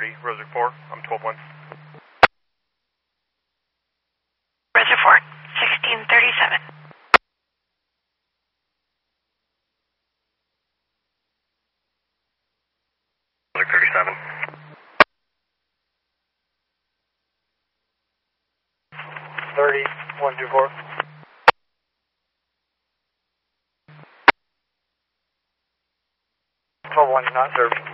30, Reservoir 4, I'm 12-1. Reservoir 1637. Like 37. 30, 124. 12-1, not served.